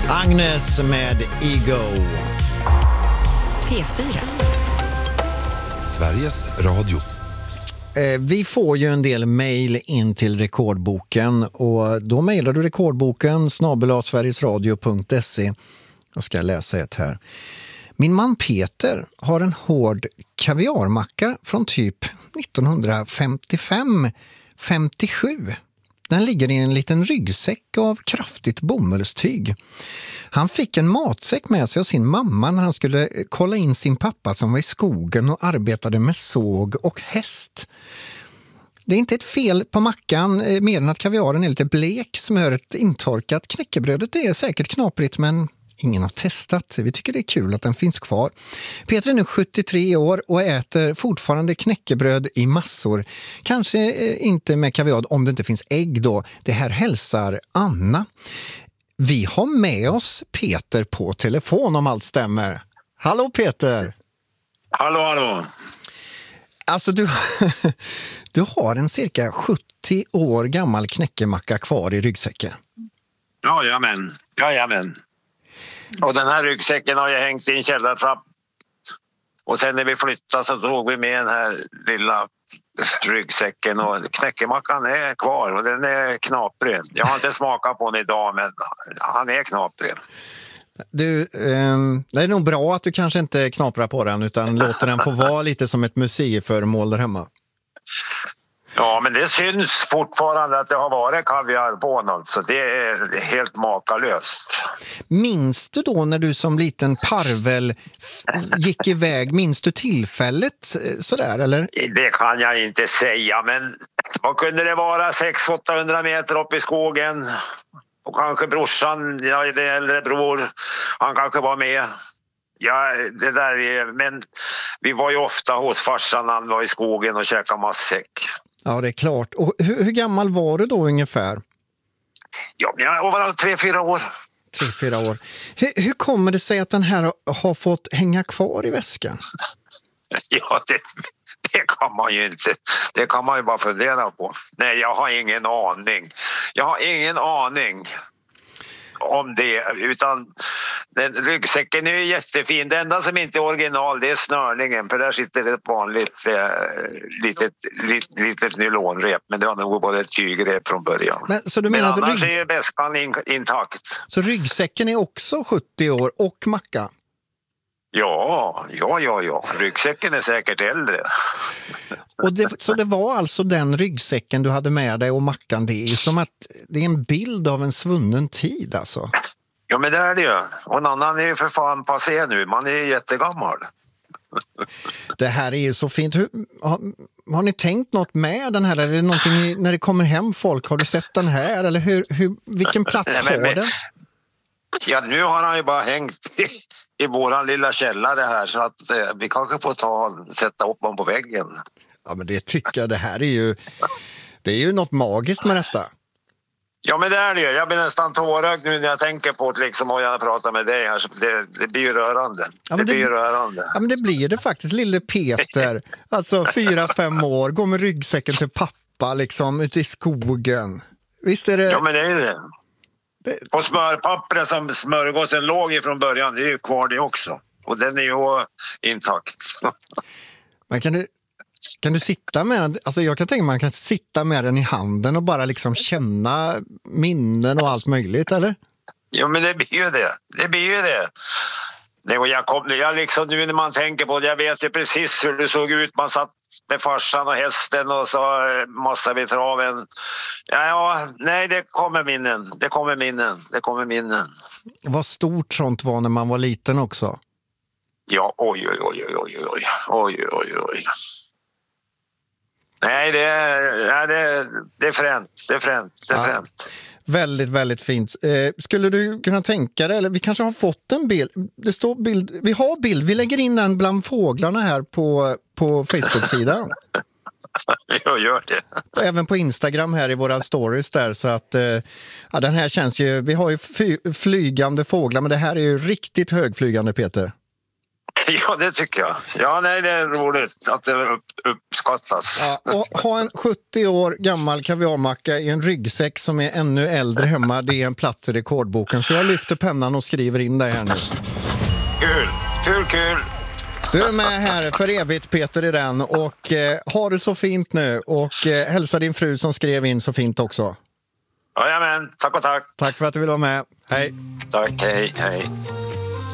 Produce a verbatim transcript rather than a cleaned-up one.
Agnes med Ego. P fyra. Sveriges Radio. Eh, vi får ju en del mejl in till Rekordboken och då mejlar du rekordboken snabel-a sverigesradio punkt se. Jag ska läsa ett här. Min man Peter har en hård kaviarmacka från typ nittonhundrafemtiofem femtiosju. Den ligger i en liten ryggsäck av kraftigt bomullstyg. Han fick en matsäck med sig av sin mamma när han skulle kolla in sin pappa som var i skogen och arbetade med såg och häst. Det är inte ett fel på mackan mer än att kaviaren är lite blek, smöret intorkat. Knäckebrödet är säkert knaprigt men ingen har testat. Vi tycker det är kul att den finns kvar. Peter är nu sjuttiotre år och äter fortfarande knäckebröd i massor. Kanske inte med kaviar om det inte finns ägg då. Det här hälsar Anna. Vi har med oss Peter på telefon om allt stämmer. Hallå Peter! Hallå, hallå! Alltså du, du har en cirka sjuttio år gammal knäckemacka kvar i ryggsäcken. Jajamän, jajamän. Och den här ryggsäcken har jag hängt i en källartrapp. Och sen när vi flyttade så tog vi med den här lilla ryggsäcken och knäckemackan är kvar och den är knaprig. Jag har inte smakat på den idag men han är knaprig. Du, eh, det är nog bra att du kanske inte knaprar på den utan låter den få vara lite som ett museiföremål där hemma. Ja, men det syns fortfarande att det har varit kaviar på något, så det är helt makalöst. Minns du då när du som liten parvel f- gick iväg, minns du tillfället sådär eller? Det kan jag inte säga, men vad kunde det vara? sex till åttahundra meter upp i skogen. Och kanske brorsan, ja, det äldre bror, han kanske var med. Ja, det där är, men vi var ju ofta hos farsan när han var i skogen och käkade massäck. Ja, det är klart. Och hur, hur gammal var du då ungefär? Ja, jag var tre, fyra år. Tre, fyra år. Hur, hur kommer det sig att den här har fått hänga kvar i väskan? Ja, det, det kan man ju inte. Det kan man ju bara fundera på. Nej, jag har ingen aning. Jag har ingen aning om det, utan den, ryggsäcken är ju jättefin. Det enda som inte är original det är snörningen, för där sitter ett vanligt eh, litet, litet, litet nylonrep, men det har nog bara ett tygrep från början. Men, så du menar men att annars rygg... är väskan in, intakt. Så ryggsäcken är också sjuttio år och macka? Ja, ja, ja, ja. Ryggsäcken är säkert äldre. Och det, så det var alltså den ryggsäcken du hade med dig och mackan, det är ju som att det är en bild av en svunnen tid alltså. Ja, men det är det ju. Och en annan är ju för fan passé nu. Man är ju jättegammal. Det här är ju så fint. Hur, har, har ni tänkt något med den här? Eller är det någonting ni, när det kommer hem folk, har du sett den här? Eller hur, hur, vilken plats Nej, men, har den? Ja, nu har han ju bara hängt i, i våran lilla källare här så att eh, vi kanske får ta sätta upp honom på väggen. Ja, men det tycker jag, det här är ju det är ju något magiskt med detta. Ja, men det är det ju. Jag blir nästan tårögd nu när jag tänker på det liksom, och jag pratar med dig här. Så det, det blir ju rörande. Ja, det, det blir rörande. Ja, men det blir det faktiskt. Lille Peter, alltså fyra, fem år, går med ryggsäcken till pappa liksom ute i skogen. Visst är det? Ja, men det är det. det... Och smörpappret som smörgåsen låg i från början, det är ju kvar det också. Och den är ju intakt. Men kan du... Kan du sitta med den? Alltså jag kan tänka mig att man kan sitta med den i handen och bara liksom känna minnen och allt möjligt, eller? Ja, men det blir ju det. Det blir ju det. Nej, och jag kom, jag liksom nu när man tänker på det, jag vet ju precis hur det såg ut. Man satt med farsan och hästen och så massa vid traven. Ja, ja, nej, det kommer minnen. Det kommer minnen. Det kommer minnen. Vad stort sånt var när man var liten också. Ja, oj, oj, oj, oj, oj, oj, oj, oj, oj. Nej, det är, nej, det, det är fränt. Det är fränt. Det är Ja. fränt. Väldigt, väldigt fint. Eh, skulle du kunna tänka dig, eller vi kanske har fått en bild. Det står bild, vi har bild, vi lägger in den bland fåglarna här på, på Facebook-sidan. Jag gör det. Och även på Instagram här i våra stories där, så att eh, ja, den här känns ju, vi har ju fly, flygande fåglar, men det här är ju riktigt högflygande, Peter. Ja, det tycker jag. Ja, nej, det är roligt att det upp, uppskattas. Ja, och ha en sjuttio år gammal kaviarmacka i en ryggsäck som är ännu äldre hemma, det är en plats i rekordboken. Så jag lyfter pennan och skriver in det här nu. Kul, kul, kul. Du är med här för evigt, Peter, i den. Och eh, har du så fint nu. Och eh, hälsa din fru som skrev in så fint också. Jajamän, tack och tack. Tack för att du vill vara med. Hej. Tack, hej, hej.